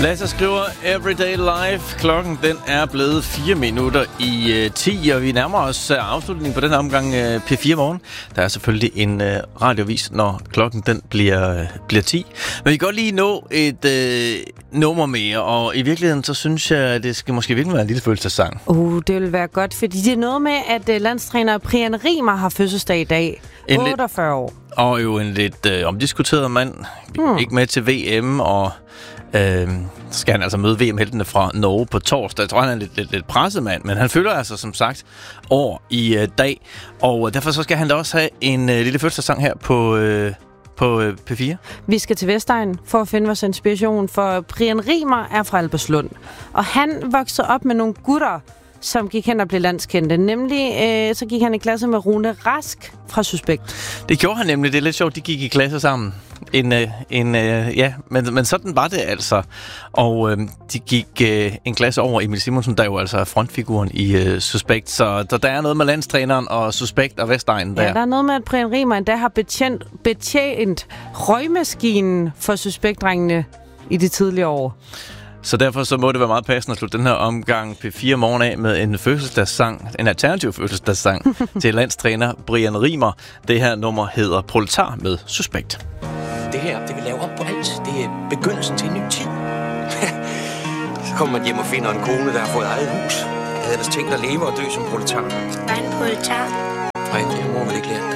Lasse skriver Everyday Life. Klokken den er blevet 4 minutter i 10, og vi nærmer os afslutningen på den omgang P4 Morgen. Der er selvfølgelig en radiovis, når klokken den bliver 10. Men vi kan godt lige nå et nummer mere, og i virkeligheden så synes jeg, at det skal måske virkelig være en lille fødselsdagssang. Det vil være godt, fordi det er noget med, at landstræner Brian Riemer har fødselsdag i dag. 48 år. Og jo en lidt omdiskuteret mand. Ikke med til VM, og skal han altså møde VM-heltene fra Norge på torsdag. Jeg tror, han er lidt presset mand, men han fylder altså som sagt år i dag. Og derfor så skal han da også have en lille fødselsdagssang her på P4. Vi skal til Vestegn for at finde vores inspiration, for Brian Riemer er fra Albertslund. Og han voksede op med nogle gutter, som gik hen og blev landskendte. Nemlig, så gik han i klasse med Rune Rask fra Suspekt. Det gjorde han nemlig. Det er lidt sjovt, de gik i klasse sammen. Men sådan var det altså. Og de gik en klasse over Emil Simonsen, der jo altså er frontfiguren i Suspekt. Så der er noget med landstræneren og Suspekt og Vestegnen der. Ja, der er noget med, at Brian Riemer endda har betjent røgmaskinen for Suspekt-drengene i de tidligere år. Så derfor så må det være meget passende at slutte den her omgang P4 Morgen af med en fødselsdagssang, en alternativ fødselsdagssang til landstræner Brian Riemer. Det her nummer hedder Proletar med Suspekt. Det her, det vil lave op på alt. Det er begyndelsen til en ny tid. Så kommer man hjem og finder en kone, der har fået eget hus. Jeg havde ellers tænkt at leve og dø som proletar. Hvad er en proletar? Nej, det må vel ikke lære.